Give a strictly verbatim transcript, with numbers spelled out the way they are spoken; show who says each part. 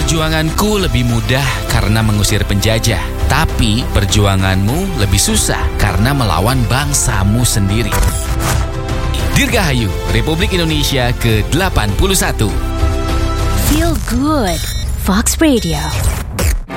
Speaker 1: Perjuanganku lebih mudah karena mengusir penjajah, tapi perjuanganmu lebih susah karena melawan bangsamu sendiri. Dirgahayu, Republik Indonesia ke delapan puluh satu.
Speaker 2: Feel good. Fox Radio.